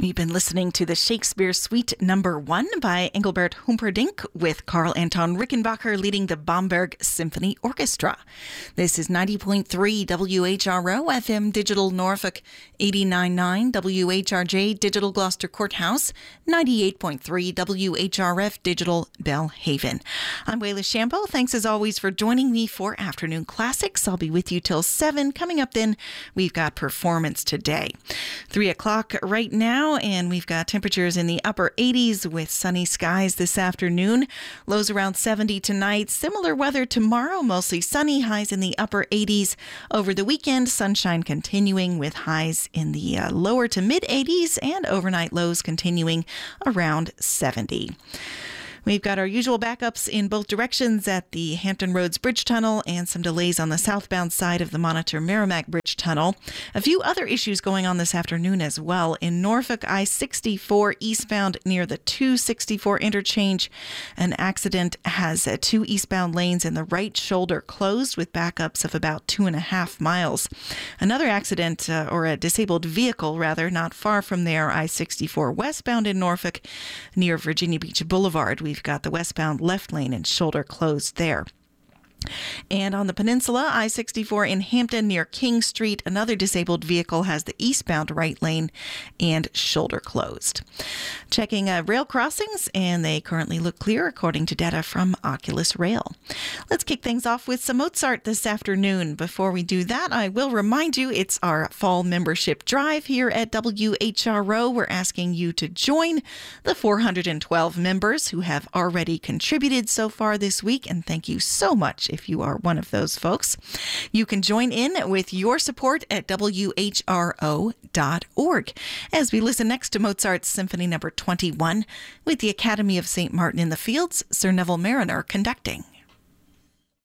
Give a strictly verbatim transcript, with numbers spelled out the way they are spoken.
We've been listening to the Shakespeare Suite Number One by Engelbert Humperdinck, with Karl Anton Rickenbacher leading the Bamberg Symphony Orchestra. This is ninety point three W H R O F M Digital Norfolk, eighty-nine point nine W H R J Digital Gloucester Courthouse, ninety-eight point three W H R F Digital Belhaven. I'm Wayla Shambo. Thanks as always for joining me for Afternoon Classics. I'll be with you till seven. Coming up then, we've got Performance Today. Three o'clock right now, and we've got temperatures in the upper eighties with sunny skies this afternoon. Lows around seventy tonight. Similar weather tomorrow, mostly sunny, highs in the upper eighties. Over the weekend, sunshine continuing with highs in the uh, lower to mid eighties and overnight lows continuing around seventy. We've got our usual backups in both directions at the Hampton Roads Bridge Tunnel and some delays on the southbound side of the Monitor Merrimack Bridge Tunnel. A few other issues going on this afternoon as well. In Norfolk, I sixty-four eastbound near the two sixty-four interchange, an accident has uh, two eastbound lanes in the right shoulder closed with backups of about two and a half miles. Another accident, uh, or a disabled vehicle rather, not far from there, I sixty-four westbound in Norfolk near Virginia Beach Boulevard. We've got the westbound left lane and shoulder closed there. And on the peninsula, I sixty-four in Hampton near King Street, another disabled vehicle has the eastbound right lane and shoulder closed. Checking uh, rail crossings, and they currently look clear according to data from Oculus Rail. Let's kick things off with some Mozart this afternoon. Before we do that, I will remind you it's our fall membership drive here at W H R O. We're asking you to join the four hundred twelve members who have already contributed so far this week, and thank you so much if you are one of those folks. You can join in with your support at W H R O dot org as we listen next to Mozart's Symphony Number twenty-one with the Academy of Saint Martin in the Fields, Sir Neville Marriner conducting.